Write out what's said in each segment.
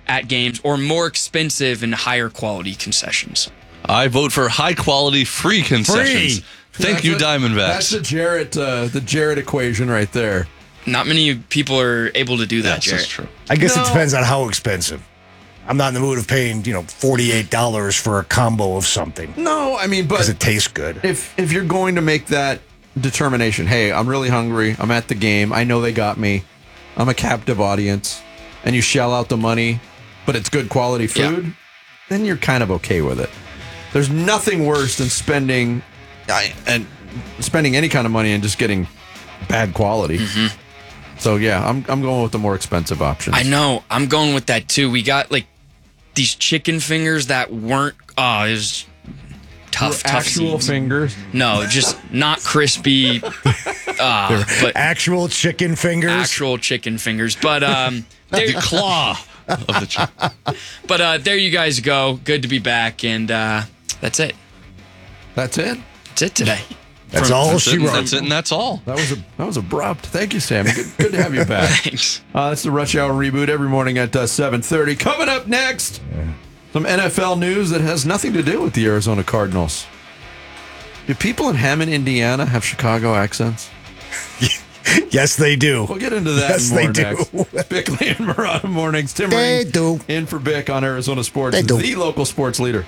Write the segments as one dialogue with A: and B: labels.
A: at games or more expensive and higher quality concessions.
B: I vote for high quality free concessions. Thank you, Diamondbacks.
C: That's the Jarrett equation right there.
A: Not many people are able to do that, Jarrett.
B: That's true.
D: I guess it depends on how expensive. I'm not in the mood of paying, $48 for a combo of something.
C: No, I mean, but
D: because it tastes good.
C: If you're going to make that determination, hey, I'm really hungry, I'm at the game, I know they got me, I'm a captive audience, and you shell out the money, but it's good quality food, then you're kind of okay with it. There's nothing worse than spending any kind of money and just getting bad quality. So yeah, I'm going with the more expensive options.
A: I know. I'm going with that too. We got these chicken fingers that weren't. Oh, it was tough.
C: Actual fingers?
A: No, just not crispy. But
D: actual chicken fingers.
A: Actual chicken fingers. But
B: The claw of the chicken.
A: But there you guys go. Good to be back, and that's it.
C: That's it.
A: That's it today.
D: That's all she wrote.
B: That's it, and that's all.
C: That was abrupt. Thank you, Sammy. Good to have you back.
A: Thanks.
C: That's the Rush Hour Reboot every morning at 7:30. Coming up next, some NFL news that has nothing to do with the Arizona Cardinals. Do people in Hammond, Indiana have Chicago accents?
D: Yes, they do.
C: We'll get into that
D: Yes,
C: and more
D: they
C: next.
D: do.
C: Bickley and Murata Mornings. Tim
D: They
C: Ring
D: do.
C: in for Bick on Arizona Sports,
D: They do.
C: the local sports leader.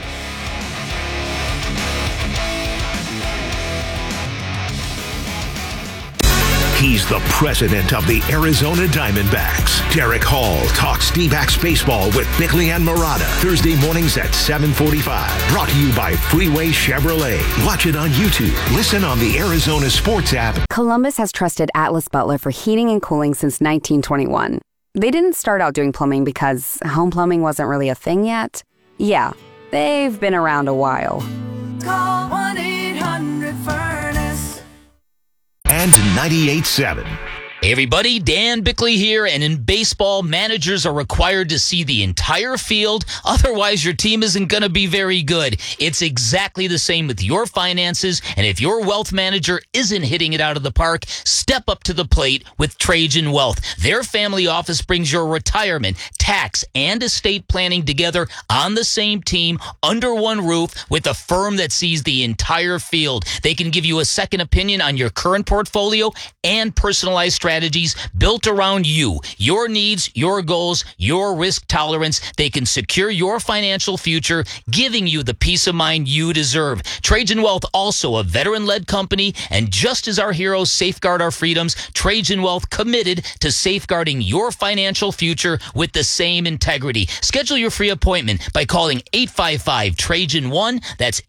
E: He's the president of the Arizona Diamondbacks. Derek Hall talks D-backs baseball with Bickley and Murata. Thursday mornings at 7:45. Brought to you by Freeway Chevrolet. Watch it on YouTube. Listen on the Arizona Sports app.
F: Columbus has trusted Atlas Butler for heating and cooling since 1921. They didn't start out doing plumbing because home plumbing wasn't really a thing yet. Yeah, they've been around a while.
G: Call 1-800-FURNACE.
E: And 98.7.
H: Hey everybody, Dan Bickley here, and in baseball, managers are required to see the entire field, otherwise your team isn't going to be very good. It's exactly the same with your finances, and if your wealth manager isn't hitting it out of the park, step up to the plate with Trajan Wealth. Their family office brings your retirement, tax, and estate planning together on the same team, under one roof, with a firm that sees the entire field. They can give you a second opinion on your current portfolio and personalized strategies built around you, your needs, your goals, your risk tolerance. They can secure your financial future, giving you the peace of mind you deserve. Trajan Wealth, also a veteran-led company, and just as our heroes safeguard our freedoms, Trajan Wealth committed to safeguarding your financial future with the same integrity. Schedule your free appointment by calling 855-TRAJAN-1. That's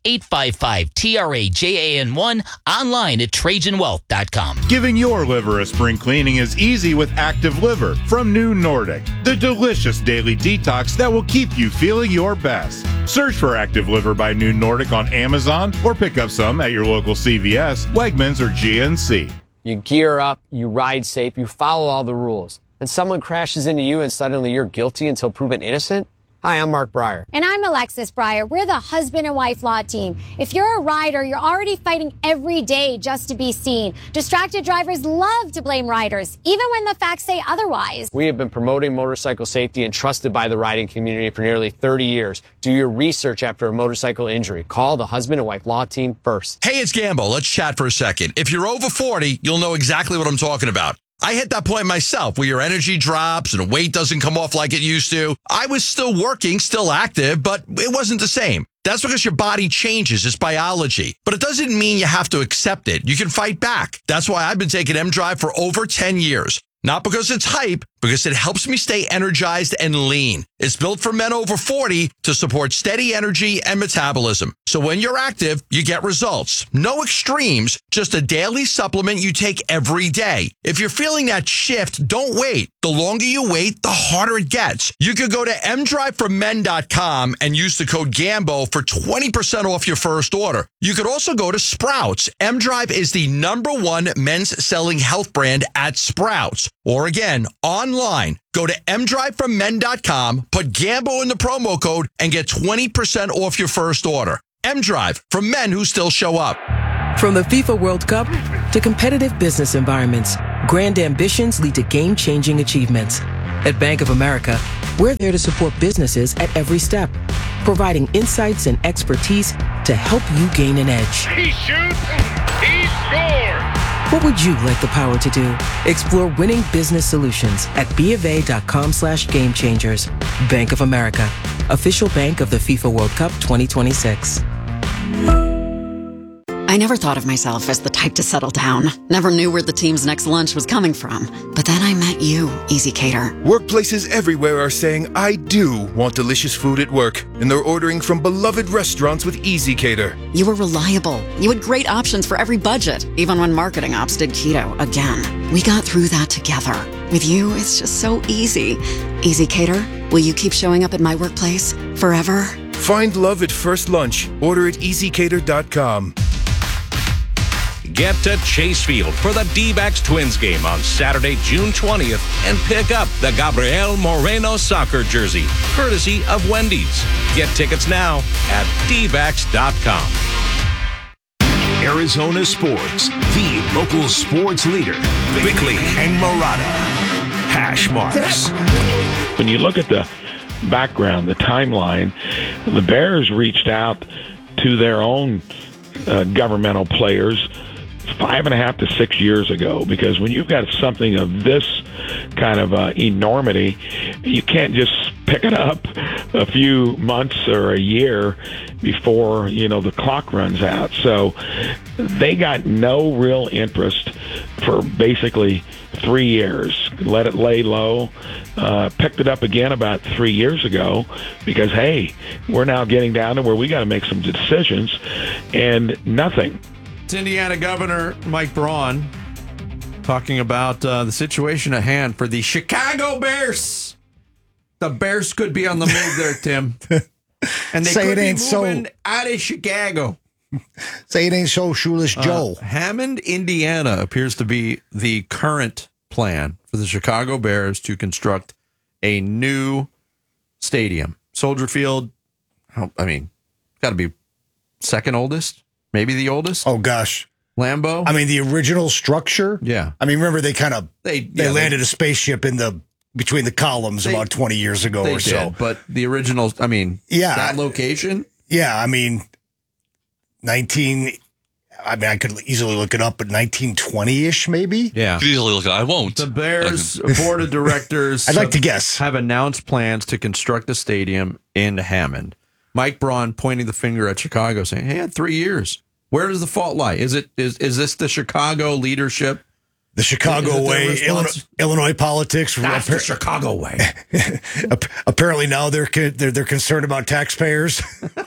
H: 855-TRAJAN-1, online at TrajanWealth.com.
I: Giving your liver a spring cleaning is easy with Active Liver from New Nordic, the delicious daily detox that will keep you feeling your best. Search for Active Liver by New Nordic on Amazon or pick up some at your local CVS, Wegmans, or GNC.
J: You gear up, you ride safe, you follow all the rules. And someone crashes into you and suddenly you're guilty until proven innocent? Hi, I'm Mark Breyer.
K: And I'm Alexis Breyer. We're the husband and wife law team. If you're a rider, you're already fighting every day just to be seen. Distracted drivers love to blame riders, even when the facts say otherwise.
J: We have been promoting motorcycle safety and trusted by the riding community for nearly 30 years. Do your research after a motorcycle injury. Call the husband and wife law team first.
L: Hey, it's Gambo. Let's chat for a second. If you're over 40, you'll know exactly what I'm talking about. I hit that point myself where your energy drops and weight doesn't come off like it used to. I was still working, still active, but it wasn't the same. That's because your body changes. It's biology. But it doesn't mean you have to accept it. You can fight back. That's why I've been taking M-Drive for over 10 years. Not because it's hype, because it helps me stay energized and lean. It's built for men over 40 to support steady energy and metabolism. So when you're active, you get results. No extremes, just a daily supplement you take every day. If you're feeling that shift, don't wait. The longer you wait, the harder it gets. You could go to mdriveformen.com and use the code GAMBO for 20% off your first order. You could also go to Sprouts. M-Drive is the #1 men's selling health brand at Sprouts. Or again, online, go to mdriveformen.com, put Gambo in the promo code, and get 20% off your first order. M-Drive, for men who still show up.
M: From the FIFA World Cup to competitive business environments, grand ambitions lead to game-changing achievements. At Bank of America, We're there to support businesses at every step, providing insights and expertise to help you gain an edge.
G: He shoots, he scores!
M: What would you like the power to do? Explore winning business solutions at BofA.com/gamechangers. Bank of America, official bank of the FIFA World Cup 2026.
N: I never thought of myself as the type to settle down. Never knew where the team's next lunch was coming from. But then I met you, Easy Cater.
O: Workplaces everywhere are saying, I do want delicious food at work. And they're ordering from beloved restaurants with Easy Cater.
N: You were reliable. You had great options for every budget, even when marketing ops did keto again. We got through that together. With you, it's just so easy. Easy Cater, will you keep showing up at my workplace forever?
O: Find love at first lunch. Order at easycater.com.
P: Get to Chase Field for the D-backs Twins game on Saturday, June 20th, and pick up the Gabriel Moreno soccer jersey, courtesy of Wendy's. Get tickets now at dbacks.com.
E: Arizona Sports, the local sports leader. Bickley and Marotta. Hash marks.
Q: When you look at the background, the timeline, the Bears reached out to their own governmental players 5.5 to 6 years ago, because when you've got something of this kind of enormity, you can't just pick it up a few months or a year before, the clock runs out. So they got no real interest for basically 3 years. Let it lay low. Picked it up again about 3 years ago because, hey, we're now getting down to where we got to make some decisions, and nothing.
C: It's Indiana Governor Mike Braun talking about the situation at hand for the Chicago Bears. The Bears could be on the move there, Tim. And they
D: Say
C: could
D: it
C: be
D: ain't
C: moving
D: so.
C: out of Chicago.
D: Say it ain't so, Shoeless Joe.
C: Hammond, Indiana appears to be the current plan for the Chicago Bears to construct a new stadium. Soldier Field, got to be second oldest. Maybe the oldest?
D: Oh, gosh.
C: Lambeau?
D: The original structure?
C: Yeah.
D: Remember they landed a spaceship between the columns about 20 years ago or so.
C: But the original, that location?
D: Yeah, 19... I could easily look it up, but 1920-ish maybe?
C: Yeah.
B: You could easily look it up. I won't.
C: The Bears board of directors
D: I'd like to guess.
C: Have announced plans to construct a stadium in Hammond. Mike Braun pointing the finger at Chicago, saying, "Hey, had 3 years. Where does the fault lie? Is this the Chicago leadership?
D: The Chicago way, Illinois politics.
C: That's the Chicago way.
D: Apparently now they're concerned about taxpayers.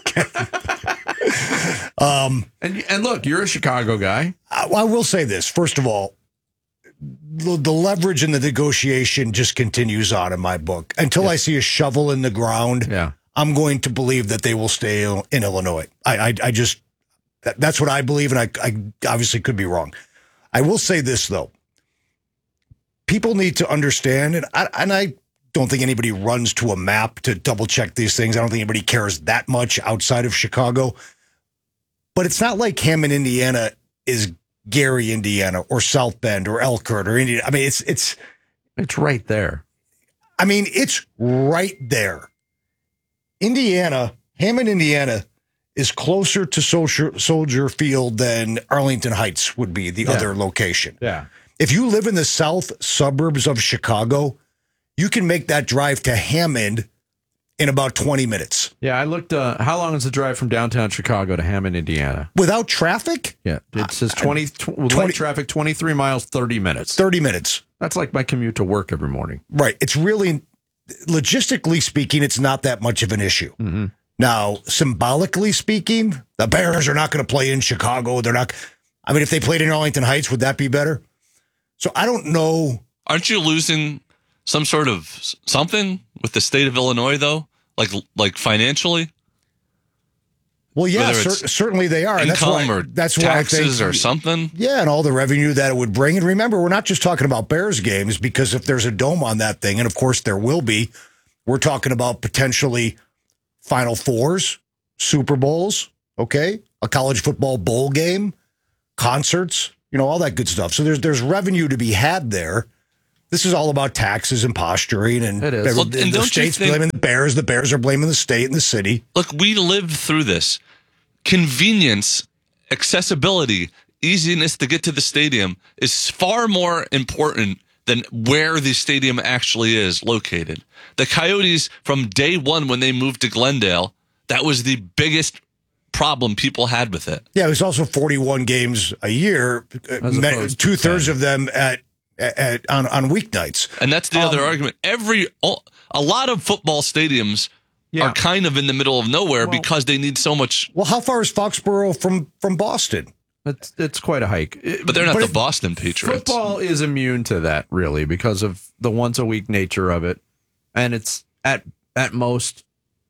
C: And look, you're a Chicago guy.
D: I will say this. First of all, the leverage in the negotiation just continues on in my book. Until I see a shovel in the ground, I'm going to believe that they will stay in Illinois. I just, that's what I believe, and I obviously could be wrong. I will say this, though. People need to understand, and I don't think anybody runs to a map to double check these things. I don't think anybody cares that much outside of Chicago. But it's not like Hammond, Indiana is Gary, Indiana, or South Bend, or Elkhart, or Indiana. It's
C: right there.
D: It's right there. Indiana, Hammond, Indiana, is closer to Soldier Field than Arlington Heights would be, the other location.
C: Yeah.
D: If you live in the south suburbs of Chicago, you can make that drive to Hammond in about 20 minutes.
C: Yeah, I looked. How long is the drive from downtown Chicago to Hammond, Indiana?
D: Without traffic?
C: Yeah, it says 20 traffic, 23 miles, 30 minutes.
D: 30 minutes.
C: That's like my commute to work every morning.
D: Right. It's really, logistically speaking, it's not that much of an issue.
C: Mm-hmm.
D: Now, symbolically speaking, the Bears are not going to play in Chicago. They're not. If they played in Arlington Heights, would that be better? So I don't know.
B: Aren't you losing some sort of something with the state of Illinois, though? Like financially?
D: Well, yeah, certainly they are.
B: Income
D: that's
B: or
D: why
B: taxes
D: I think,
B: or something?
D: Yeah, and all the revenue that it would bring. And remember, we're not just talking about Bears games, because if there's a dome on that thing, and of course there will be, we're talking about potentially Final Fours, Super Bowls, okay? A college football bowl game, concerts, all that good stuff. So there's revenue to be had there. this is all about taxes and posturing, and
C: It is.
B: Well,
D: the
B: and don't you
D: state's
B: think-
D: blaming the Bears are blaming the state and the city.
B: Look, we lived through this. Convenience, accessibility, easiness to get to the stadium is far more important than where the stadium actually is located. The Coyotes, from day one when they moved to Glendale, that was the biggest problem people had with it.
D: Yeah, it was also 41 games a year,
C: As opposed to
D: 2/3 of them on weeknights.
B: And that's the other argument. A lot of football stadiums are kind of in the middle of nowhere because they need so much.
D: Well, how far is Foxborough from Boston?
C: It's quite a hike.
B: But they're not the Boston Patriots.
C: Football is immune to that, really, because of the once a week nature of it, and it's at most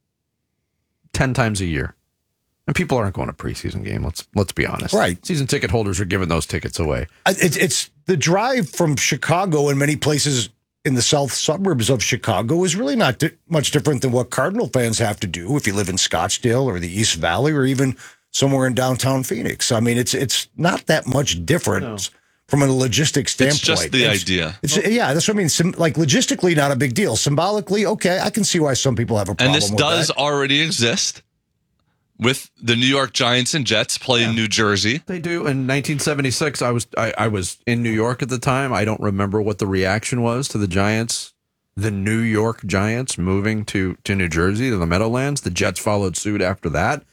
C: 10 times a year. And people aren't going to preseason game. Let's be honest.
D: Right.
C: Season ticket holders are giving those tickets away.
D: It's the drive from Chicago and many places in the south suburbs of Chicago is really not much different than what Cardinal fans have to do if you live in Scottsdale or the East Valley or even somewhere in downtown Phoenix. I mean, it's not that much different from a logistics standpoint.
B: It's just the idea.
D: Yeah, that's what I mean. Like logistically, not a big deal. Symbolically, okay, I can see why some people have a problem
B: And this
D: with
B: does
D: that.
B: already exist with the New York Giants and Jets playing New Jersey.
C: They do. In 1976, I was in New York at the time. I don't remember what the reaction was to the Giants, the New York Giants moving to New Jersey, to the Meadowlands. The Jets followed suit after that.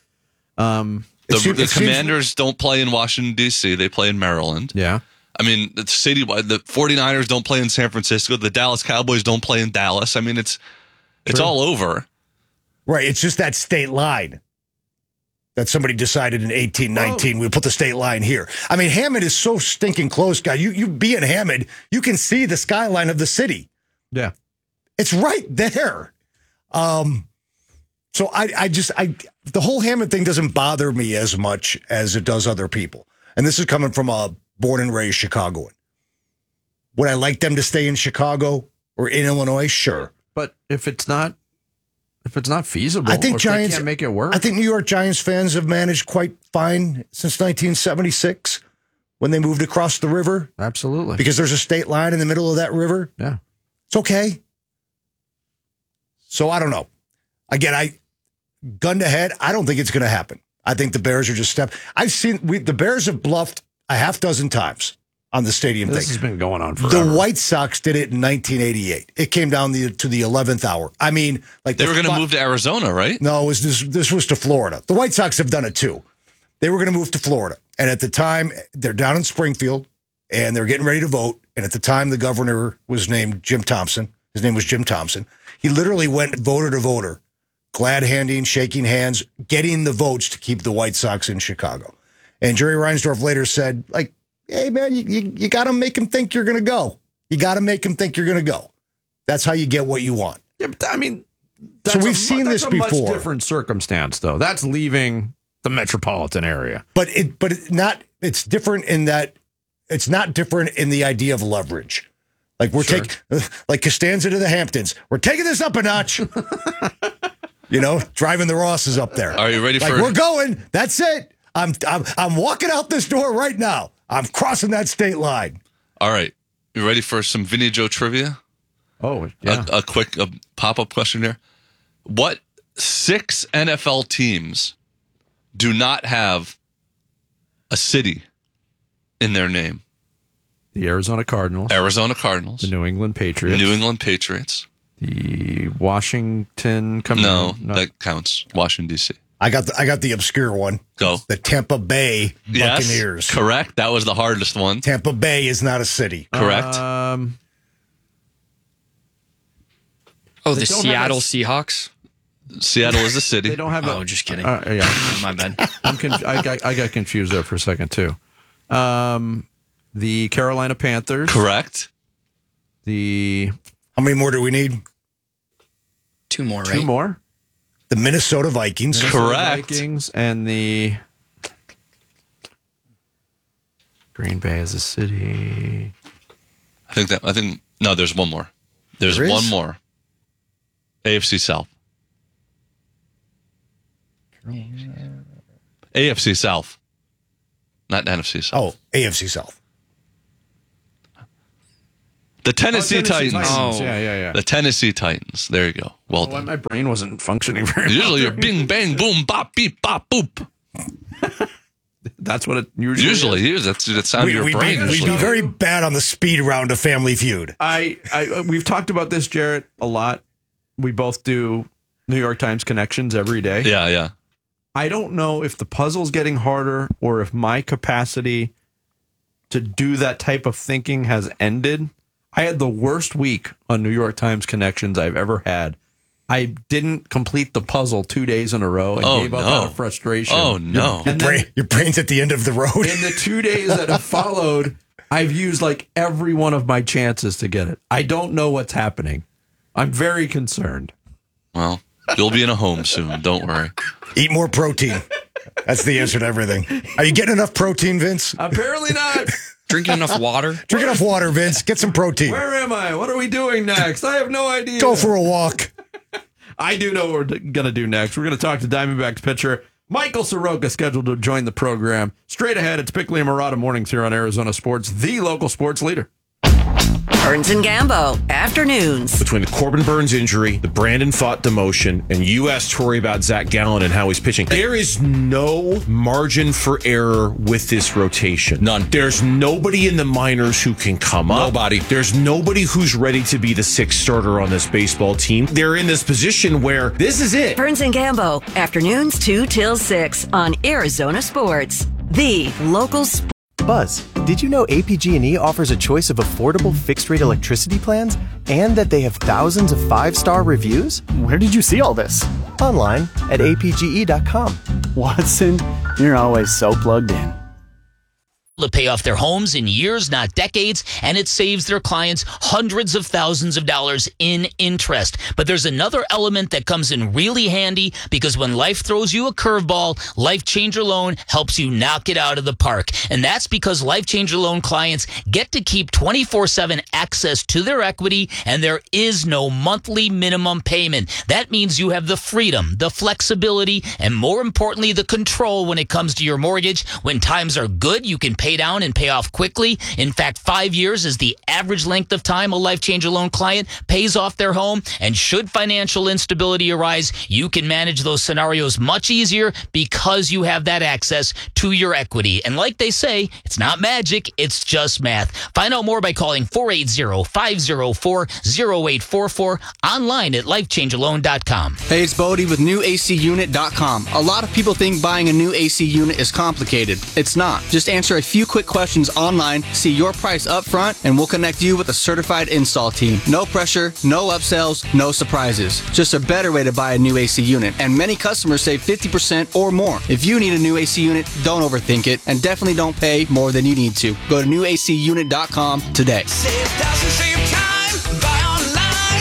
B: The Commanders don't play in Washington, D.C. They play in Maryland.
C: Yeah.
B: I mean, it's citywide. The 49ers don't play in San Francisco. The Dallas Cowboys don't play in Dallas. I mean, it's all over.
D: Right. It's just that state line that somebody decided in 1819, we'll put the state line here. I mean, Hammond is so stinking close, guy. You be in Hammond, you can see the skyline of the city.
C: Yeah.
D: It's right there. So the whole Hammond thing doesn't bother me as much as it does other people. And this is coming from a born and raised Chicagoan. Would I like them to stay in Chicago or in Illinois? Sure.
C: But if it's not feasible,
D: I think
C: or if
D: Giants
C: they can't make it work.
D: I think New York Giants fans have managed quite fine since 1976 when they moved across the river.
C: Absolutely.
D: Because there's a state line in the middle of that river.
C: Yeah.
D: It's okay. So I don't know. Again, gun to head, I don't think it's going to happen. I think the Bears are just the Bears have bluffed a half dozen times on the stadium
C: This
D: thing.
C: has been going on forever.
D: The White Sox did it in 1988. It came down to the 11th hour. I mean, like
B: They were going to move to Arizona, right?
D: No, this was to Florida. The White Sox have done it too. They were going to move to Florida. And at the time, they're down in Springfield and they're getting ready to vote. And at the time, the governor was named Jim Thompson. His name was Jim Thompson. He literally went voter to voter, glad handing, shaking hands, getting the votes to keep the White Sox in Chicago. And Jerry Reinsdorf later said, like, hey, man, you got to make him think you're going to go. You got to make him think you're going to go. That's how you get what you want.
C: Yeah, but I mean,
D: so we've seen this
C: a
D: before.
C: Much different circumstance, though. That's leaving the metropolitan area.
D: But it's different in that it's not different in the idea of leverage. Like like Costanza to the Hamptons. We're taking this up a notch. Driving the Rosses up there.
B: Are you ready for?
D: We're going. That's it. I'm walking out this door right now. I'm crossing that state line.
B: All right. You ready for some Vinny Joe trivia?
C: Oh, yeah.
B: A quick pop-up question here. What 6 NFL teams do not have a city in their name?
C: The Arizona Cardinals.
B: The
C: New England Patriots. The Washington
B: No, that counts. Washington, D.C.
D: I got the obscure one.
B: Go.
D: The Tampa Bay Buccaneers.
B: Yes, correct. That was the hardest one.
D: Tampa Bay is not a city.
B: Correct.
A: The Seattle Seahawks.
B: Seattle is a city.
C: They don't have
A: Oh, just kidding.
C: yeah.
A: My bad.
C: I got confused there for a second, too. The Carolina Panthers.
B: Correct.
D: How many more do we need?
A: 2 more, right?
C: 2 more.
D: The Minnesota Vikings.
B: Correct.
C: Vikings and the Green Bay as a city.
B: I think no, there's one more. There's
D: There is?
B: one more. AFC South. AFC South. Not NFC South.
D: Oh, AFC South.
B: The Tennessee Titans.
C: Oh. Yeah.
B: The Tennessee Titans. There you go. Well done.
C: My brain wasn't functioning very well.
B: Usually you're bing, bang, boom, bop, beep, bop, boop.
C: That's what it usually
B: is. That's the sound of your brain.
D: We'd be very bad on the speed round of Family Feud.
C: We've talked about this, Jarrett, a lot. We both do New York Times connections every day.
B: Yeah.
C: I don't know if the puzzle's getting harder or if my capacity to do that type of thinking has ended. I had the worst week on New York Times connections I've ever had. I didn't complete the puzzle 2 days in a row and gave up out of frustration.
B: Oh, no.
D: Your brain's at the end of the road.
C: In the 2 days that have followed, I've used like every one of my chances to get it. I don't know what's happening. I'm very concerned.
B: Well, you'll be in a home soon. Don't worry.
D: Eat more protein. That's the answer to everything. Are you getting enough protein, Vince?
C: Apparently not.
A: Drinking enough water?
D: Drink enough water, Vince. Get some protein.
C: Where am I? What are we doing next? I have no idea.
D: Go for a walk.
C: I do know what we're going to do next. We're going to talk to Diamondbacks pitcher Michael Soroka, scheduled to join the program. Straight ahead, it's Bickley and Marotta mornings here on Arizona Sports, the local sports leader.
R: Burns and Gambo, afternoons.
S: Between the Corbin Burns injury, the Brandon Pfaadt demotion, and you asked Torrey about Zach Gallen and how he's pitching, there is no margin for error with this rotation. None. There's nobody in the minors who can come up. Nobody. There's nobody who's ready to be the sixth starter on this baseball team. They're in this position where this is it.
R: Burns and Gambo, afternoons 2 till 6 on Arizona Sports, the local sports.
T: Buzz, did you know APG&E offers a choice of affordable fixed-rate electricity plans and that they have thousands of 5-star reviews? Where did you see all this? Online at apge.com. Watson, you're always so plugged in.
H: To pay off their homes in years, not decades, and it saves their clients hundreds of thousands of dollars in interest. But there's another element that comes in really handy because when life throws you a curveball, Life Changer Loan helps you knock it out of the park. And that's because Life Changer Loan clients get to keep 24/7 access to their equity, and there is no monthly minimum payment. That means you have the freedom, the flexibility, and more importantly, the control when it comes to your mortgage. When times are good, you can pay down and pay off quickly. In fact, 5 years is the average length of time a Life Changer Loan client pays off their home. And should financial instability arise, you can manage those scenarios much easier because you have that access to your equity. And like they say, it's not magic, it's just math. Find out more by calling 480-504-0844 online at lifechangerloan.com.
U: Hey, it's Bodie with NewACUnit.com. A lot of people think buying a new AC unit is complicated. It's not. Just answer a few quick questions online, see your price up front, and we'll connect you with a certified install team. No pressure, no upsells, no surprises. Just a better way to buy a new AC unit. And many customers save 50% or more. If you need a new AC unit, don't overthink it, and definitely don't pay more than you need to. Go to NewACUnit.com today.
V: Save thousands, save time, buy online,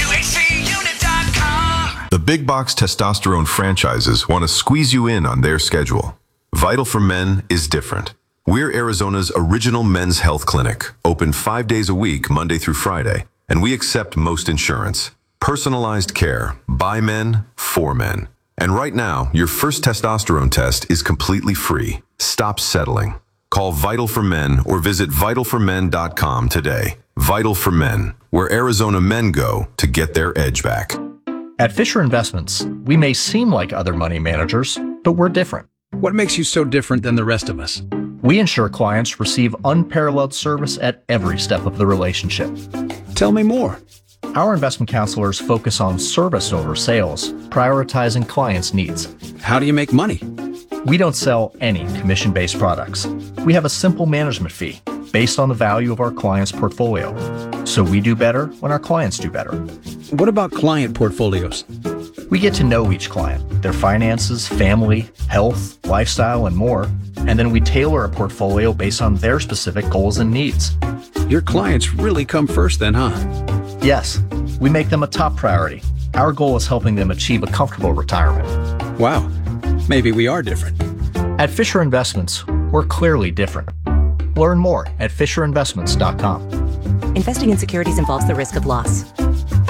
V: NewACUnit.com.
W: The big box testosterone franchises want to squeeze you in on their schedule. Vital for Men is different. We're Arizona's original men's health clinic, open 5 days a week, Monday through Friday, and we accept most insurance. Personalized care, by men, for men. And right now, your first testosterone test is completely free. Stop settling. Call Vital for Men or visit vitalformen.com today. Vital for Men, where Arizona men go to get their edge back.
X: At Fisher Investments, we may seem like other money managers, but we're different.
Y: What makes you so different than the rest of us?
X: We ensure clients receive unparalleled service at every step of the relationship.
Y: Tell me more.
X: Our investment counselors focus on service over sales, prioritizing clients' needs.
Y: How do you make money?
X: We don't sell any commission-based products. We have a simple management fee based on the value of our client's portfolio. So we do better when our clients do better.
Y: What about client portfolios?
X: We get to know each client, their finances, family, health, lifestyle, and more, and then we tailor a portfolio based on their specific goals and needs.
Y: Your clients really come first then, huh?
X: Yes, we make them a top priority. Our goal is helping them achieve a comfortable retirement.
Y: Wow, maybe we are different.
X: At Fisher Investments, we're clearly different. Learn more at FisherInvestments.com.
Z: Investing in securities involves the risk of loss.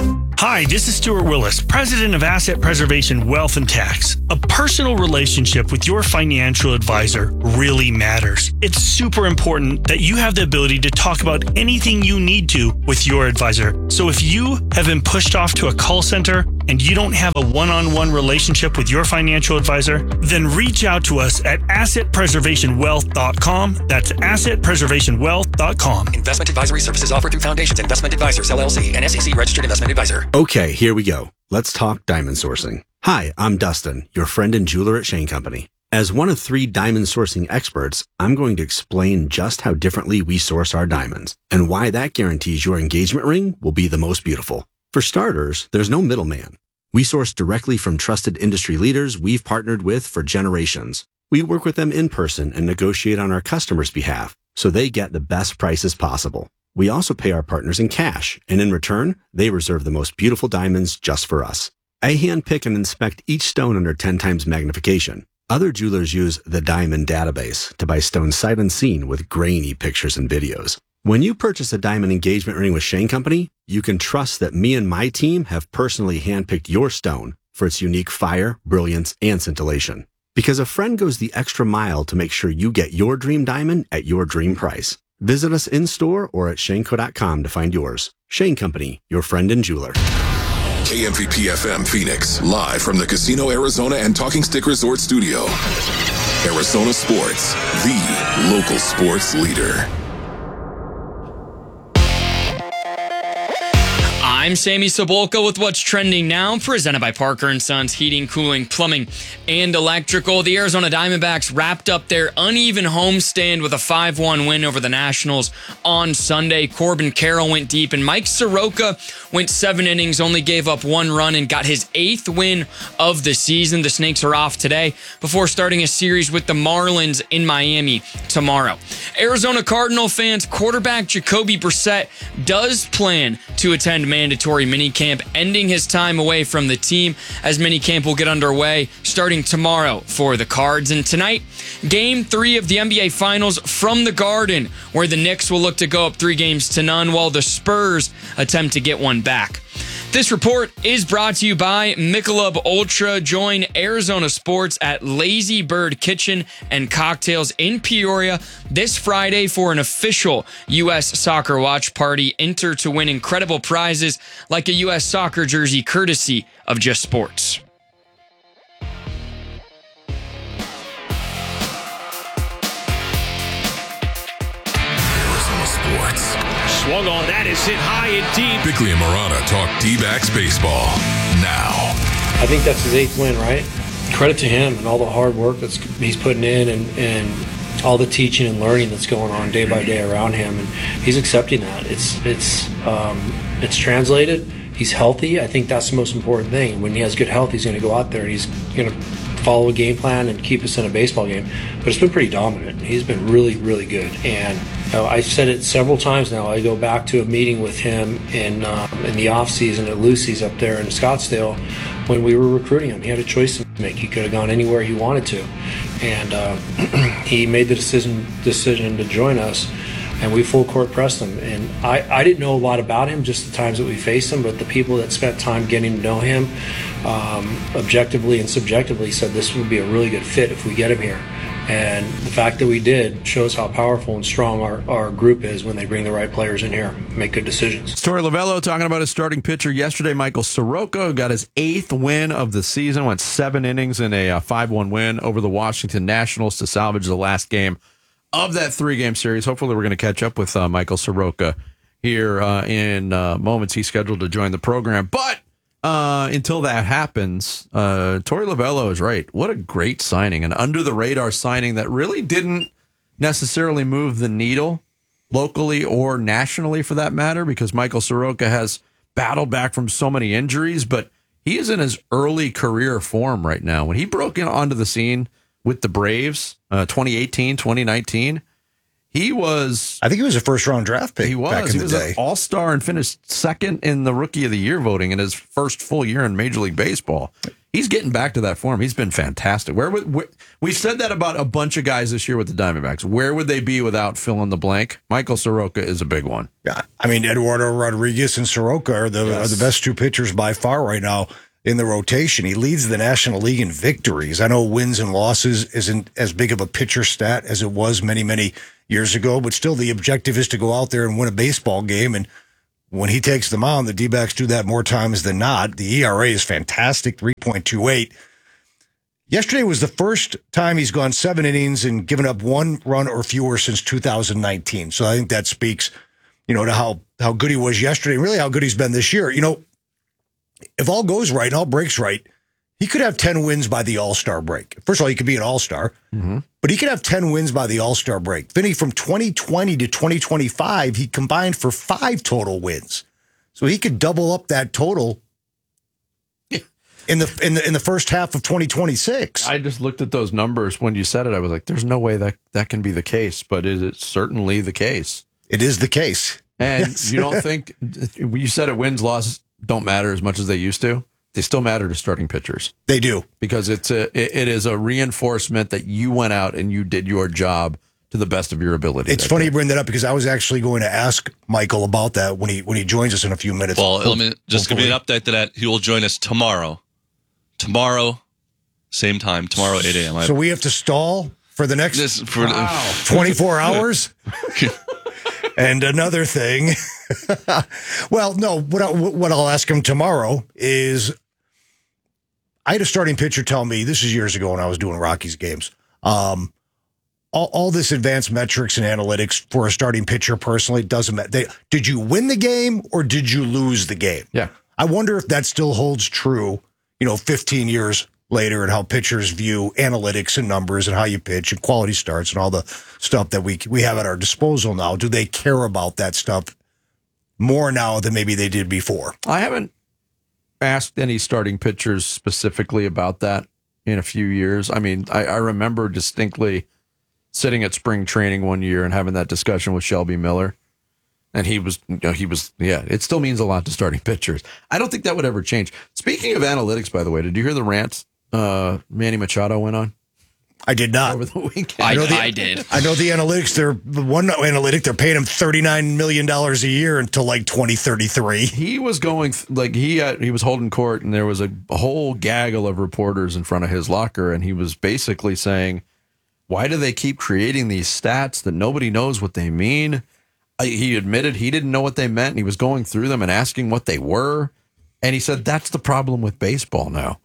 F: Hi, this is Stuart Willis, President of Asset Preservation Wealth and Tax. A personal relationship with your financial advisor really matters. It's super important that you have the ability to talk about anything you need to with your advisor. So if you have been pushed off to a call center and you don't have a one-on-one relationship with your financial advisor, then reach out to us at assetpreservationwealth.com. That's assetpreservationwealth.com.
I: Investment advisory services offered through Foundations Investment Advisors, LLC, an SEC registered investment advisor.
J: Okay, here we go. Let's talk diamond sourcing. Hi, I'm Dustin, your friend and jeweler at Shane Company. As one of 3 diamond sourcing experts, I'm going to explain just how differently we source our diamonds and why that guarantees your engagement ring will be the most beautiful. For starters, there's no middleman. We source directly from trusted industry leaders we've partnered with for generations. We work with them in person and negotiate on our customers' behalf so they get the best prices possible. We also pay our partners in cash, and in return, they reserve the most beautiful diamonds just for us. I handpick and inspect each stone under 10 times magnification. Other jewelers use the Diamond Database to buy stones sight unseen with grainy pictures and videos. When you purchase a diamond engagement ring with Shane Company, you can trust that me and my team have personally handpicked your stone for its unique fire, brilliance, and scintillation. Because a friend goes the extra mile to make sure you get your dream diamond at your dream price. Visit us in-store or at shaneco.com to find yours. Shane Company, your friend and jeweler.
K: KMVP FM Phoenix, live from the Casino Arizona and Talking Stick Resort Studio. Arizona Sports, the local sports leader.
A: I'm Sammy Sobolka with what's trending now, presented by Parker & Sons Heating, Cooling, Plumbing, and Electrical. The Arizona Diamondbacks wrapped up their uneven homestand with a 5-1 win over the Nationals on Sunday. Corbin Carroll went deep, and Mike Soroka went 7 innings, only gave up 1 run, and got his 8th win of the season. The Snakes are off today before starting a series with the Marlins in Miami tomorrow. Arizona Cardinal fans, quarterback Jacoby Brissett does plan to attend mandatory minicamp, ending his time away from the team, as minicamp will get underway starting tomorrow for the Cards. And tonight, Game 3 of the NBA Finals from the Garden, where the Knicks will look to go up 3-0 while the Spurs attempt to get one back. This report is brought to you by Michelob Ultra. Join Arizona Sports at Lazy Bird Kitchen and Cocktails in Peoria this Friday for an official U.S. soccer watch party. Enter to win incredible prizes like a U.S. soccer jersey courtesy of Just Sports.
K: Arizona Sports.
L: Swung on, that is hit high and deep.
K: Bickley and Murata talk D-backs baseball now.
Z: I think that's his 8th win, right? Credit to him and all the hard work that he's putting in and all the teaching and learning that's going on day by day around him, and he's accepting that. It's translated. He's healthy. I think that's the most important thing. When he has good health, he's going to go out there and he's going to follow a game plan and keep us in a baseball game. But it's been pretty dominant. He's been really, really good. And I've said it several times now. I go back to a meeting with him in the off season at Lucy's up there in Scottsdale when we were recruiting him. He had a choice to make. He could have gone anywhere he wanted to, and he made the decision to join us. And we full court pressed him. And I didn't know a lot about him, just the times that we faced him, but the people that spent time getting to know him, objectively and subjectively, said this would be a really good fit if we get him here. And the fact that we did shows how powerful and strong our group is when they bring the right players in here, make good decisions.
C: Torey Lovullo talking about his starting pitcher yesterday, Michael Soroka, got his 8th win of the season, went 7 innings in a 5-1 win over the Washington Nationals to salvage the last game of that 3-game series. Hopefully we're going to catch up with Michael Soroka here in moments. He's scheduled to join the program. But until that happens, Torey Lovullo is right. What a great signing, an under-the-radar signing that really didn't necessarily move the needle locally or nationally for that matter, because Michael Soroka has battled back from so many injuries, but he is in his early career form right now. When he broke onto the scene with the Braves, 2018, 2019, he was...
D: I think he was a first-round draft pick back in the day.
C: An all-star and finished second in the Rookie of the Year voting in his first full year in Major League Baseball. he's getting back to that form. He's been fantastic. We said that about a bunch of guys this year with the Diamondbacks. Where would they be without fill in the blank? Michael Soroka is a big one.
D: Yeah, I mean, Eduardo Rodriguez and Soroka are the best two pitchers by far right now in the rotation. He leads the National League in victories. I know wins and losses isn't as big of a pitcher stat as it was many, many years ago, but still the objective is to go out there and win a baseball game. And when he takes the mound, the D-backs do that more times than not. The ERA is fantastic, 3.28. Yesterday was the first time he's gone 7 innings and given up 1 run or fewer since 2019. So I think that speaks, to how good he was yesterday, and really how good he's been this year. If all goes right and all breaks right, he could have 10 wins by the All-Star break. First of all, he could be an All-Star, but he could have 10 wins by the All-Star break. Vinny, from 2020 to 2025, he combined for 5 total wins. So he could double up that total in the first half of 2026.
C: I just looked at those numbers when you said it. I was like, there's no way that can be the case, but it is certainly the case.
D: It is the case.
C: And
D: Yes.
C: you don't think, you said it, wins, losses don't matter as much as they used to. They still matter to starting pitchers.
D: They do.
C: Because it is a reinforcement that you went out and you did your job to the best of your ability.
D: It's funny you bring that up because I was actually going to ask Michael about that when he joins us in a few minutes.
B: Well, let me just give you an update to that. He will join us tomorrow. Tomorrow, same time. Tomorrow, 8 a.m.
D: So we have to stall for the next 24 hours? And another thing, well, no, what I'll ask him tomorrow is, I had a starting pitcher tell me, this is years ago when I was doing Rockies games, all this advanced metrics and analytics for a starting pitcher personally doesn't matter. Did you win the game or did you lose the game?
C: Yeah.
D: I wonder if that still holds true, 15 years later, and how pitchers view analytics and numbers and how you pitch and quality starts and all the stuff that we have at our disposal now. Do they care about that stuff more now than maybe they did before?
C: I haven't asked any starting pitchers specifically about that in a few years. I mean, I remember distinctly sitting at spring training one year and having that discussion with Shelby Miller. And he was, it still means a lot to starting pitchers. I don't think that would ever change. Speaking of analytics, by the way, did you hear the rant Manny Machado went on?
D: I did not.
C: Over the weekend.
A: I did.
D: I know the analytics. One analytic, they're paying him $39 million a year until like 2033.
C: He was going, he was holding court, and there was a whole gaggle of reporters in front of his locker, and he was basically saying, why do they keep creating these stats that nobody knows what they mean? He admitted he didn't know what they meant, and he was going through them and asking what they were. And he said, that's the problem with baseball now.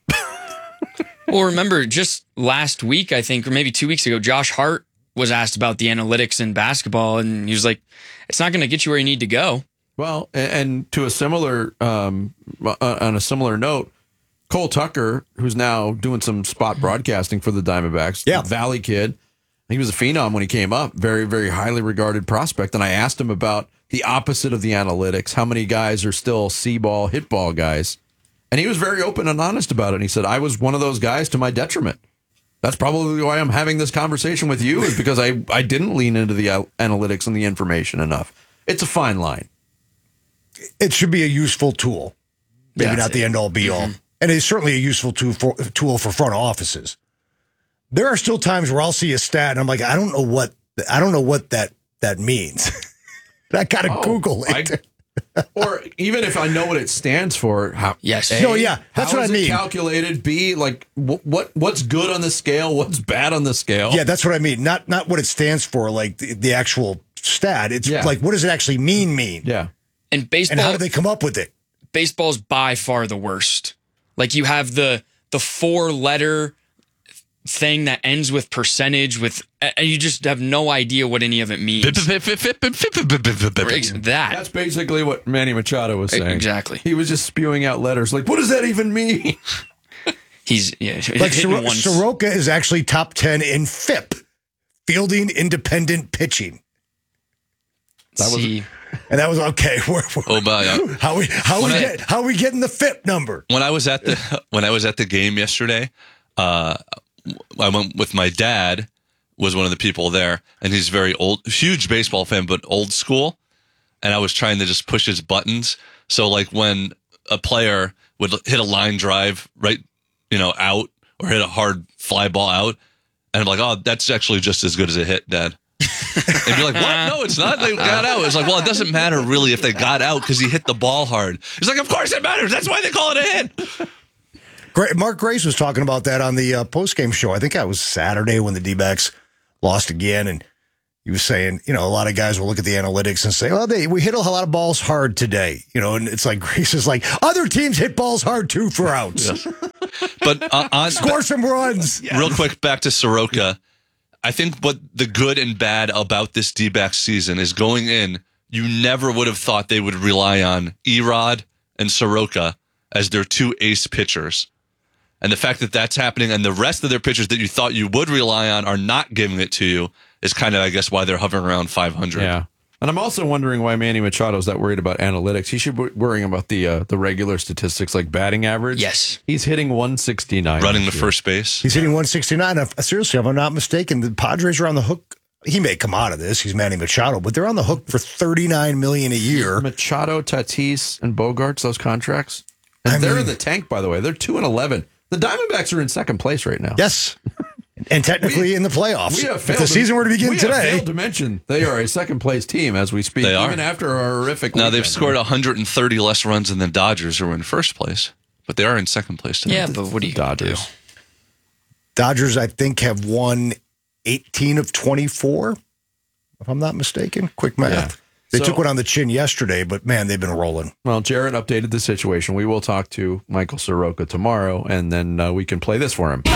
A: Well, remember, just last week, I think, or maybe 2 weeks ago, Josh Hart was asked about the analytics in basketball, and he was like, it's not going to get you where you need to go.
C: Well, and to a similar, on a similar note, Cole Tucker, who's now doing some spot broadcasting for the Diamondbacks, Valley kid, he was a phenom when he came up, very, very highly regarded prospect. And I asked him about the opposite of the analytics, how many guys are still C-ball, hit ball guys. And he was very open and honest about it. And he said, I was one of those guys to my detriment. That's probably why I'm having this conversation with you, is because I didn't lean into the analytics and the information enough. It's a fine line.
D: It should be a useful tool, maybe not the end-all, be-all. Mm-hmm. And it's certainly a useful tool for front offices. There are still times where I'll see a stat and I'm like, I don't know what that means. I got to Google it.
C: Or even if I know what it stands for,
A: yes,
D: that's what I mean.
C: Calculated. B, like what's good on the scale, what's bad on the scale.
D: Yeah, that's what I mean. Not what it stands for, like the actual stat. It's like, what does it actually mean?
C: Yeah.
A: And baseball.
D: And how do they come up with it?
A: Baseball's by far the worst. Like, you have the 4-letter thing that ends with percentage, and you just have no idea what any of it means.
C: That's basically what Manny Machado was saying.
A: Exactly.
C: He was just spewing out letters like, what does that even mean?
A: He's
D: like Soroka is actually top 10 in FIP, fielding independent pitching. And that was okay. How we getting the FIP number?
B: When I was at the game yesterday, I went with my dad. Was one of the people there, and he's very old, huge baseball fan, but old school. And I was trying to just push his buttons. So like when a player would hit a line drive right out or hit a hard fly ball out. And I'm like, oh, that's actually just as good as a hit, Dad. And you're like, what? No, it's not. They got out. It's like, well, it doesn't matter really if they got out because he hit the ball hard. It's like, of course it matters. That's why they call it a hit.
D: Mark Grace was talking about that on the post-game show. I think that was Saturday when the D-backs lost again. And he was saying, a lot of guys will look at the analytics and say, well, we hit a lot of balls hard today. And it's like Grace is like, other teams hit balls hard too for outs.
B: Yes. But
D: score some runs.
B: Real quick, back to Soroka. I think what the good and bad about this D-backs season is going in, you never would have thought they would rely on Erod and Soroka as their two ace pitchers. And the fact that that's happening and the rest of their pitchers that you thought you would rely on are not giving it to you is kind of, I guess, why they're hovering around 500.
C: Yeah. And I'm also wondering why Manny Machado's that worried about analytics. He should be worrying about the regular statistics like batting average.
A: Yes.
C: He's hitting 169.
B: Running the first base.
D: He's hitting 169. Seriously, if I'm not mistaken, the Padres are on the hook. He may come out of this. He's Manny Machado, but they're on the hook for $39 million a year.
C: Machado, Tatis, and Bogarts, those contracts. And they're in the tank, by the way. They're 2-11. The Diamondbacks are in second place right now.
D: Yes. And technically in the playoffs. If the season were to begin today.
C: We have failed to mention they are a second-place team as we speak, even after our horrific
B: Now,
C: weekend.
B: they've scored 130 less runs than the Dodgers, who were in first place. But they are in second place today.
A: Yeah, but what do you do?
D: Dodgers, I think, have won 18 of 24, if I'm not mistaken. Quick math.
C: Yeah.
D: They took one on the chin yesterday, but, man, they've been rolling.
C: Well, Jarrett updated the situation. We will talk to Michael Soroka tomorrow, and then we can play this for him.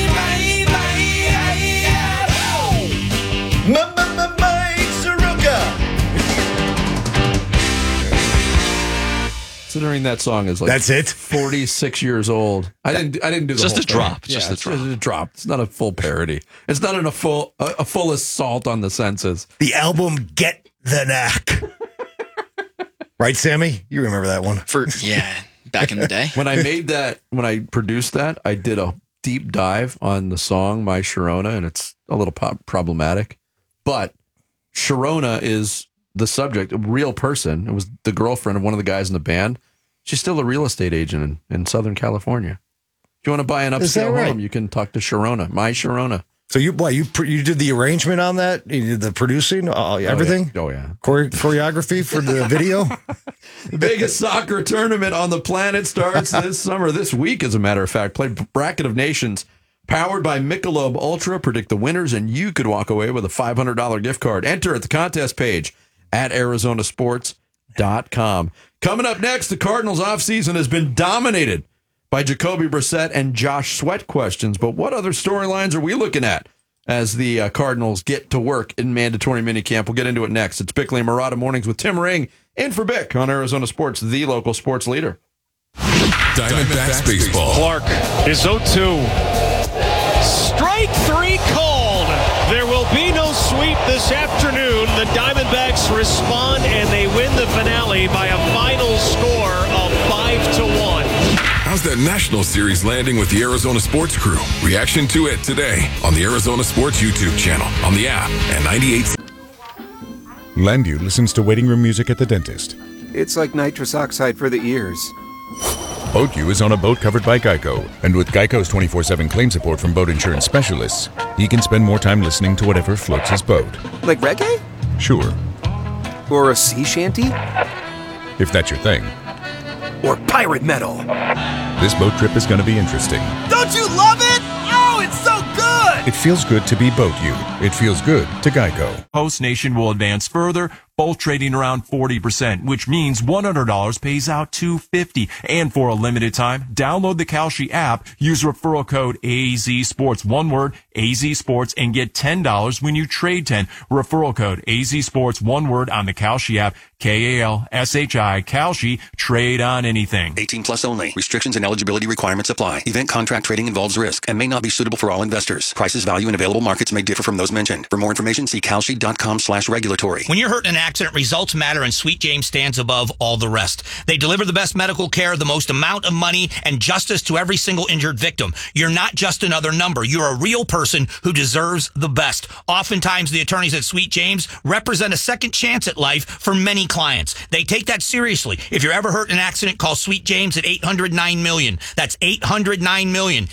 C: Considering that song is like
D: that's it
C: 46 years old. I didn't do the
B: just
C: whole
B: a drop.
C: Thing.
B: Just
C: yeah,
B: a drop.
C: Just a drop. It's not a full parody. It's not a full assault on the senses.
D: The album Get the Knack. Right, Sammy? You remember that one?
A: Back in the day.
C: When I produced that, I did a deep dive on the song My Sharona, and it's a little problematic. But Sharona is the subject, a real person. It was the girlfriend of one of the guys in the band. She's still a real estate agent in Southern California. If you want to buy an upscale home, you can talk to Sharona, My Sharona.
D: So you did the arrangement on that? You did the producing, everything?
C: Oh, yeah.
D: Choreography for the video?
C: The biggest soccer tournament on the planet starts this week, as a matter of fact. Play Bracket of Nations, powered by Michelob Ultra. Predict the winners, and you could walk away with a $500 gift card. Enter at the contest page at arizonasports.com. Coming up next, the Cardinals' offseason has been dominated by Jacoby Brissett and Josh Sweat questions. But what other storylines are we looking at as the Cardinals get to work in mandatory minicamp? We'll get into it next. It's Bickley and Marotta Mornings with Tim Ring in for Bick on Arizona Sports, the local sports leader.
K: Diamondbacks baseball.
L: Clark is 0-2. Strike three called. There will be no sweep this afternoon. The Diamondbacks respond and they win the finale by a final score of 5-1.
K: How's that National Series landing with the Arizona Sports Crew? Reaction to it today on the Arizona Sports YouTube channel, on the app, and 98.
E: Landview listens to waiting room music at the dentist.
G: It's like nitrous oxide for the ears.
E: BoatU is on a boat covered by Geico, and with Geico's 24/7 claim support from boat insurance specialists, he can spend more time listening to whatever floats his boat.
G: Like reggae?
E: Sure.
G: Or a sea shanty?
E: If that's your thing.
G: Or pirate metal?
E: This boat trip is going to be interesting.
V: Don't you love it? Oh, it's so good!
E: It feels good to be BoatU. It feels good to Geico.
M: Post Nation will advance further, both trading around 40%, which means $100 pays out $250. And for a limited time, download the Kalshi app, use referral code AZSports, one word, AZSports, and get $10 when you trade 10. Referral code AZSports, one word on the Kalshi app, Kalshi, Kalshi, trade on anything.
I: 18 plus only. Restrictions and eligibility requirements apply. Event contract trading involves risk and may not be suitable for all investors. Prices, value, and available markets may differ from those mentioned. For more information, see kalshi.com/regulatory.
N: When you're hurting an accident, results matter, and Sweet James stands above all the rest. They deliver the best medical care, the most amount of money, and justice to every single injured victim. You're not just another number. You're a real person who deserves the best. Oftentimes, the attorneys at Sweet James represent a second chance at life for many clients. They take that seriously. If you're ever hurt in an accident, call Sweet James at 800-9-MILLION. That's 800-9-MILLION.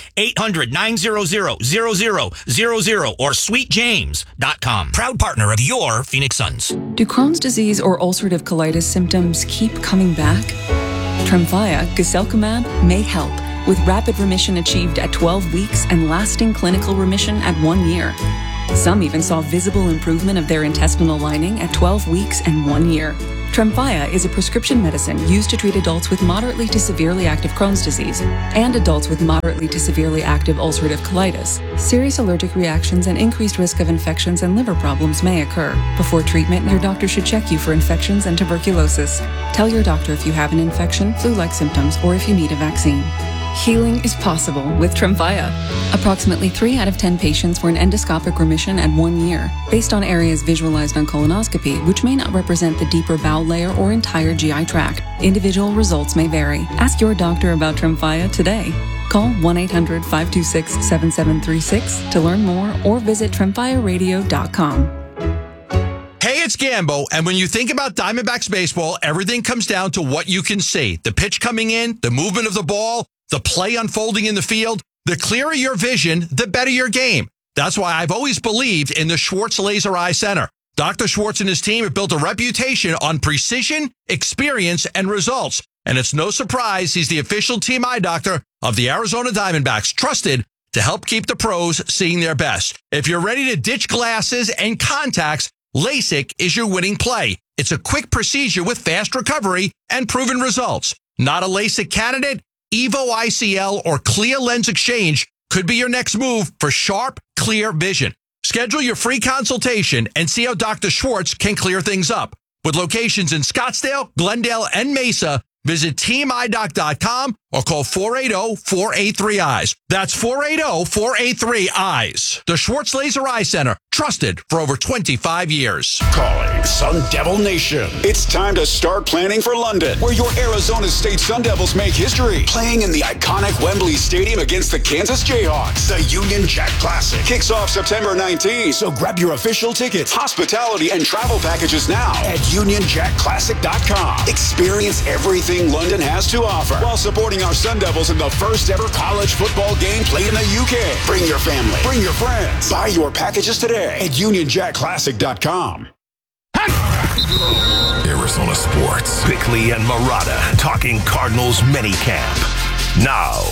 N: 800-900-0000 or sweetjames.com. Proud partner of your Phoenix Suns.
O: Do Crohn's disease or ulcerative colitis symptoms keep coming back? Tremfya, guselkumab, may help, with rapid remission achieved at 12 weeks and lasting clinical remission at 1 year. Some even saw visible improvement of their intestinal lining at 12 weeks and 1 year. Tremfya is a prescription medicine used to treat adults with moderately to severely active Crohn's disease and adults with moderately to severely active ulcerative colitis. Serious allergic reactions and increased risk of infections and liver problems may occur. Before treatment, your doctor should check you for infections and tuberculosis. Tell your doctor if you have an infection, flu-like symptoms, or if you need a vaccine. Healing is possible with Tremfya. Approximately 3 out of 10 patients were in endoscopic remission at 1 year, based on areas visualized on colonoscopy, which may not represent the deeper bowel layer or entire GI tract. Individual results may vary. Ask your doctor about Tremfya today. Call 1-800-526-7736 to learn more or visit tremfyaradio.com.
P: Hey, it's Gambo, and when you think about Diamondbacks baseball, everything comes down to what you can see. The pitch coming in, the movement of the ball, the play unfolding in the field. The clearer your vision, the better your game. That's why I've always believed in the Schwartz Laser Eye Center. Dr. Schwartz and his team have built a reputation on precision, experience, and results. And it's no surprise he's the official team eye doctor of the Arizona Diamondbacks, trusted to help keep the pros seeing their best. If you're ready to ditch glasses and contacts, LASIK is your winning play. It's a quick procedure with fast recovery and proven results. Not a LASIK candidate? Evo ICL or Clear Lens Exchange could be your next move for sharp, clear vision. Schedule your free consultation and see how Dr. Schwartz can clear things up. With locations in Scottsdale, Glendale, and Mesa, visit teamidoc.com or call 480-483-EYES. That's 480-483-EYES. The Schwartz Laser Eye Center, trusted for over 25 years.
Q: Calling Sun Devil Nation. It's time to start planning for London, where your Arizona State Sun Devils make history. Playing in the iconic Wembley Stadium against the Kansas Jayhawks. The Union Jack Classic kicks off September 19th. So grab your official tickets, hospitality, and travel packages now at UnionJackClassic.com. Experience everything London has to offer while supporting our Sun Devils in the first ever college football game played in the UK. Bring your family. Bring your friends. Buy your packages today at UnionJackClassic.com.
R: Arizona Sports. Bickley and Murata talking Cardinals minicamp. Now.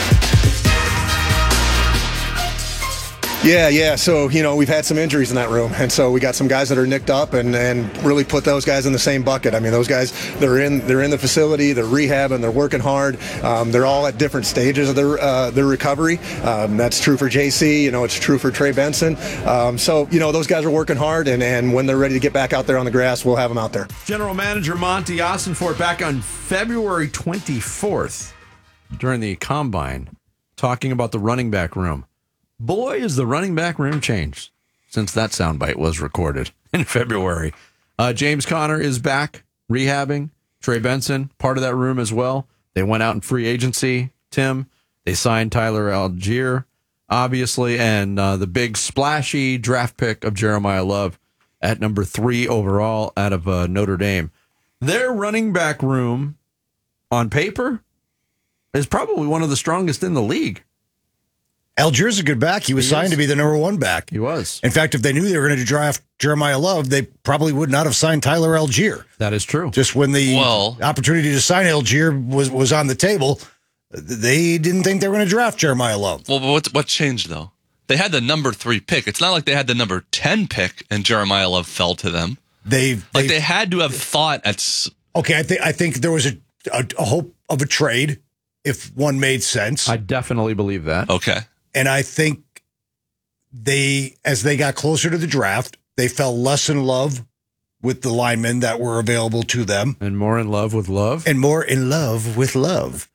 S: Yeah. So, we've had some injuries in that room. And so we got some guys that are nicked up and really put those guys in the same bucket. I mean, those guys, they're in the facility, they're rehabbing, they're working hard. They're all at different stages of their recovery. That's true for JC. It's true for Trey Benson. So, those guys are working hard. And when they're ready to get back out there on the grass, we'll have them out there.
C: General Manager Monty Ossenfort back on February 24th during the Combine talking about the running back room. Boy, is the running back room changed since that soundbite was recorded in February. James Conner is back rehabbing. Trey Benson, part of that room as well. They went out in free agency, Tim. They signed Tyler Algier, obviously, and the big splashy draft pick of Jeremiah Love at number 3 overall out of Notre Dame. Their running back room, on paper, is probably one of the strongest in the league.
D: Algier's a good back. He was signed to be the number 1 back.
C: He was.
D: In fact, if they knew they were going to draft Jeremiah Love, they probably would not have signed Tyler Algier.
C: That is true.
D: Just when the opportunity to sign Algier was on the table, they didn't think they were going to draft Jeremiah Love.
B: Well, but what changed, though? They had the number 3 pick. It's not like they had the number 10 pick and Jeremiah Love fell to them. They had to have thought at...
D: Okay, I think there was a hope of a trade if one made sense.
C: I definitely believe that.
B: Okay.
D: And I think as they got closer to the draft, they fell less in love with the linemen that were available to them.
C: And more in love with Love.
D: And more in love with Love.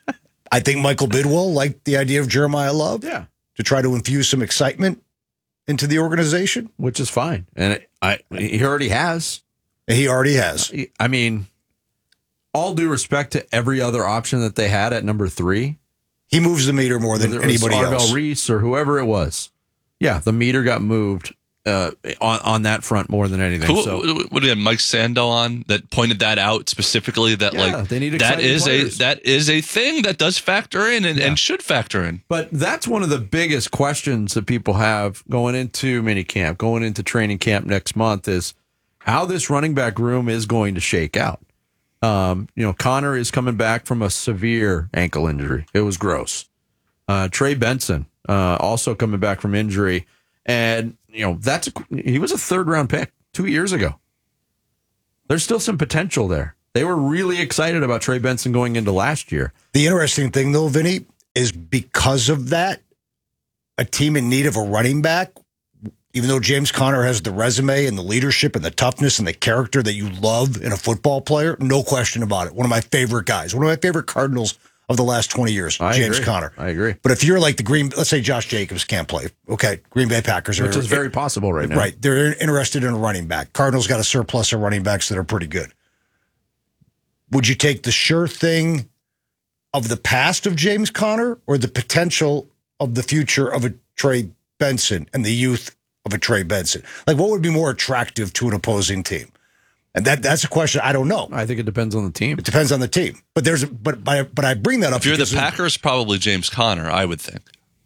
D: I think Michael Bidwell liked the idea of Jeremiah Love.
C: Yeah.
D: To try to infuse some excitement into the organization,
C: which is fine. And he already has.
D: He already has.
C: I mean, all due respect to every other option that they had at number 3.
D: He moves the meter more than anybody else.
C: Arvell Reese or whoever it was. Yeah, the meter got moved on that front more than anything.
B: What did Mike Sando on that pointed that out specifically? That
C: they need
B: that is
C: players.
B: that is a thing that does factor in and should factor in.
C: But that's one of the biggest questions that people have going into minicamp, going into training camp next month is how this running back room is going to shake out. Connor is coming back from a severe ankle injury. It was gross. Trey Benson also coming back from injury, and he was a 3rd-round pick 2 years ago. There's still some potential there. They were really excited about Trey Benson going into last year.
D: The interesting thing, though, Vinny, is because of that, a team in need of a running back, even though James Conner has the resume and the leadership and the toughness and the character that you love in a football player, no question about it. One of my favorite guys, one of my favorite Cardinals of the last 20 years, James Conner.
C: I agree.
D: But if you're like let's say Josh Jacobs can't play. Okay, Green Bay Packers
C: which is very possible right now.
D: Right, they're interested in a running back. Cardinals got a surplus of running backs that are pretty good. Would you take the sure thing of the past of James Conner or the potential of the future of a Trey Benson and the youth of a Trey Benson? Like, what would be more attractive to an opposing team? And that's a question I don't know.
C: I think it depends on the team.
D: It depends on the team. But I bring that up.
B: If you're the Packers, probably James Conner, I would think.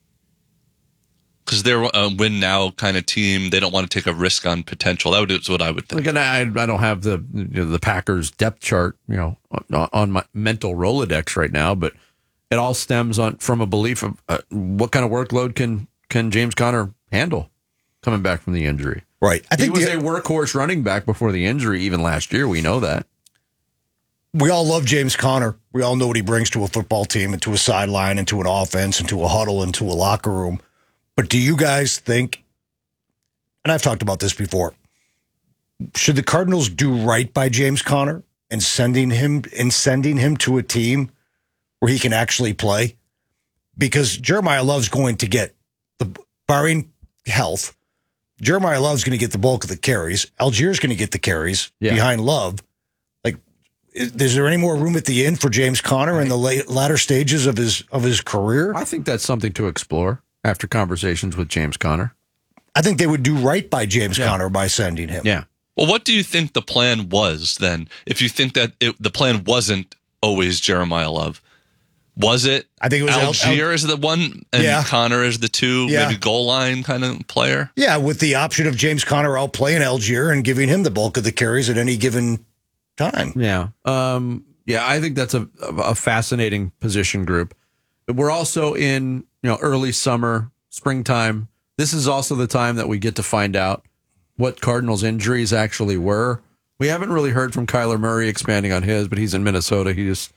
B: Because they're a win now kind of team. They don't want to take a risk on potential. That is what I would think.
C: Again, I don't have the Packers depth chart, on my mental Rolodex right now, but it all stems from a belief of what kind of workload can James Conner handle coming back from the injury.
D: Right. I think
C: he was a workhorse running back before the injury, even last year. We know that.
D: We all love James Conner. We all know what he brings to a football team and to a sideline and to an offense and to a huddle and to a locker room. But do you guys think, and I've talked about this before, should the Cardinals do right by James Conner and sending him to a team where he can actually play? Because Jeremiah Love's going to get, barring health, Jeremiah Love's going to get the bulk of the carries. Algier's going to get the carries behind Love. Like, is there any more room at the end for James Conner in the latter stages of his career?
C: I think that's something to explore after conversations with James Conner.
D: I think they would do right by James Conner by sending him.
C: Yeah.
B: Well, what do you think the plan was then? If you think that the plan wasn't always Jeremiah Love, was it?
D: I think it was
B: Algier as the one and Conner as the 2, maybe goal line kind of player.
D: Yeah, with the option of James Conner outplaying Algier and giving him the bulk of the carries at any given time.
C: Yeah, I think that's a fascinating position group. We're also in early summer, springtime. This is also the time that we get to find out what Cardinals injuries actually were. We haven't really heard from Kyler Murray expanding on his, but he's in Minnesota.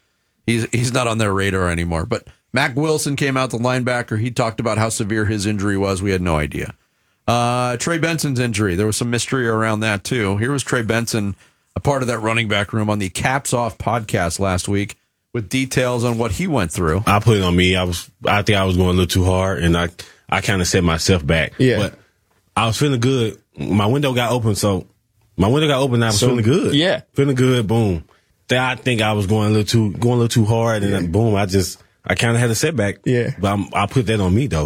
C: He's not on their radar anymore. But Mac Wilson came out, the linebacker. He talked about how severe his injury was. We had no idea. Trey Benson's injury, there was some mystery around that too. Here was Trey Benson, a part of that running back room on the Caps Off podcast last week with details on what he went through.
H: I put it on me. I think I was going a little too hard, and I kind of set myself back.
D: Yeah.
H: But I was feeling good. My window got open, and I was feeling good.
D: Yeah.
H: Feeling good, boom. I think I was going a little too hard, and then boom, I kind of had a setback.
D: Yeah.
H: But I put that on me though.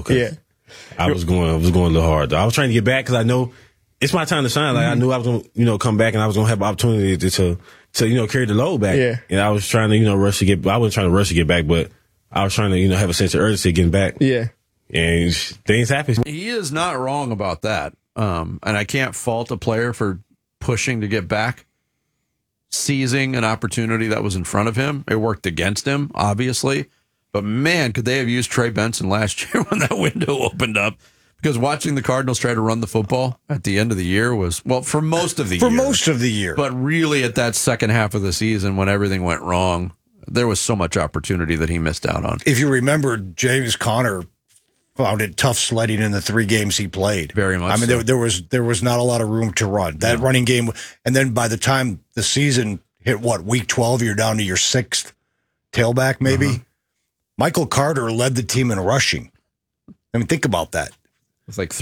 H: I was going a little hard though. I was trying to get back because I know it's my time to shine. Like I knew I was going to, come back and I was going to have an opportunity to carry the load back.
D: Yeah.
H: And I was trying to, rush to get, I wasn't trying to rush to get back, but I was trying to, have a sense of urgency getting back.
D: Yeah.
H: And things happen.
C: He is not wrong about that. And I can't fault a player for pushing to get back, seizing an opportunity that was in front of him. It worked against him, obviously. But man, could they have used Trey Benson last year when that window opened up? Because watching the Cardinals try to run the football at the end of the year was, well, for most of the year. But really at that second half of the season when everything went wrong, there was so much opportunity that he missed out on.
D: If you remember, James Conner found it tough sledding in the 3 games he played.
C: Very much.
D: I mean,
C: so.
D: there was not a lot of room to run. That running game, and then by the time the season hit, week 12, you're down to your 6th tailback, maybe. Michael Carter led the team in rushing. I mean, think about that.
C: It's like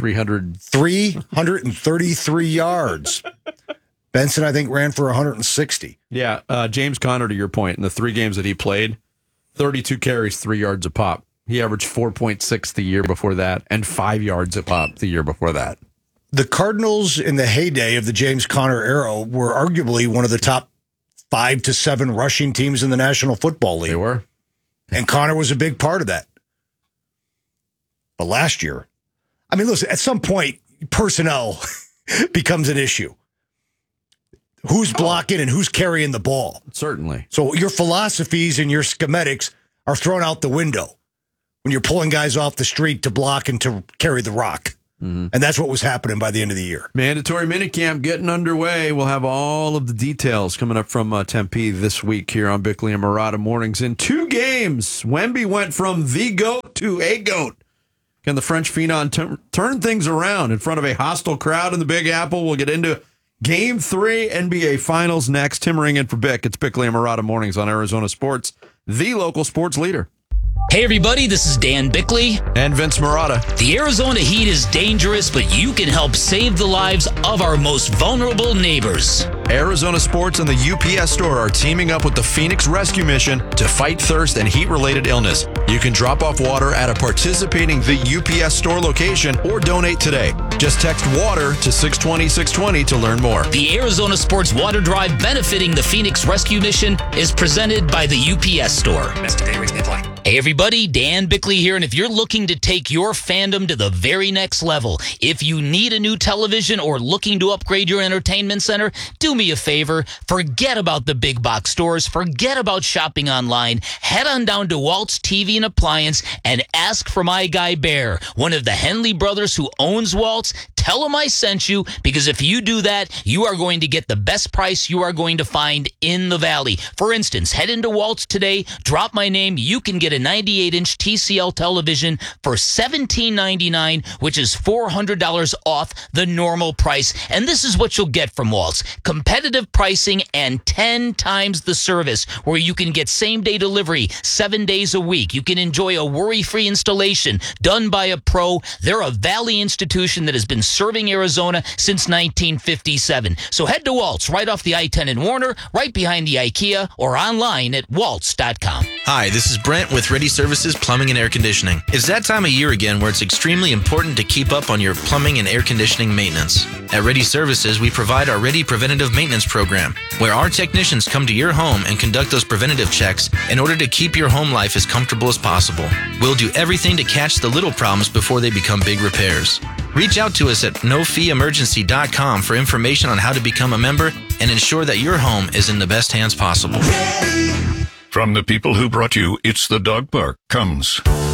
D: 333 yards. Benson, I think, ran for 160.
C: Yeah, James Conner, to your point, in the 3 games that he played, 32 carries, 3 yards a pop. He averaged 4.6 the year before that and 5 yards a pop the year before that.
D: The Cardinals in the heyday of the James Conner era were arguably one of the top 5 to 7 rushing teams in the National Football League.
C: They were.
D: And Conner was a big part of that. But last year, I mean, listen, at some point, personnel becomes an issue. Who's blocking and who's carrying the ball?
C: Certainly.
D: So your philosophies and your schematics are thrown out the window when you're pulling guys off the street to block and to carry the rock. Mm-hmm. And that's what was happening by the end of the year.
C: Mandatory minicamp getting underway. We'll have all of the details coming up from Tempe this week here on Bickley and Murata Mornings. In 2 games, Wemby went from the GOAT to a GOAT. Can the French phenom turn things around in front of a hostile crowd in the Big Apple? We'll get into Game 3 NBA Finals next. Tim Ring in for Bick. It's Bickley and Murata Mornings on Arizona Sports, the local sports leader.
F: Hey everybody, this is Dan Bickley.
C: And Vince Murata.
F: The Arizona heat is dangerous, but you can help save the lives of our most vulnerable neighbors.
T: Arizona Sports and the UPS Store are teaming up with the Phoenix Rescue Mission to fight thirst and heat-related illness. You can drop off water at a participating The UPS Store location or donate today. Just text WATER to 620-620 to learn more.
F: The Arizona Sports Water Drive benefiting the Phoenix Rescue Mission is presented by the UPS Store.
I: Message and data rates may apply.
F: Hey everybody, Dan Bickley here, and if you're looking to take your fandom to the very next level, if you need a new television or looking to upgrade your entertainment center, do me a favor, forget about the big box stores, forget about shopping online, head on down to Walt's TV and Appliance and ask for my guy Bear, one of the Henley brothers who owns Walt's. Tell him I sent you, because if you do that, you are going to get the best price you are going to find in the Valley. For instance, head into Walt's today, drop my name, you can get a 98-inch TCL television for $17.99, which is $400 off the normal price. And this is what you'll get from Walt's: competitive pricing and 10 times the service, where you can get same-day delivery 7 days a week. You can enjoy a worry-free installation done by a pro. They're a Valley institution that has been serving Arizona since 1957. So head to Walt's right off the I-10 in Warner, right behind the IKEA, or online at waltz.com.
U: Hi, this is Brent with Ready Services Plumbing and Air Conditioning. It's that time of year again where it's extremely important to keep up on your plumbing and air conditioning maintenance. At Ready Services, we provide our Ready Preventative Maintenance Program, where our technicians come to your home and conduct those preventative checks in order to keep your home life as comfortable as possible. We'll do everything to catch the little problems before they become big repairs. Reach out to us at nofeeemergency.com for information on how to become a member and ensure that your home is in the best hands possible.
W: From the people who brought you It's the Dog Park comes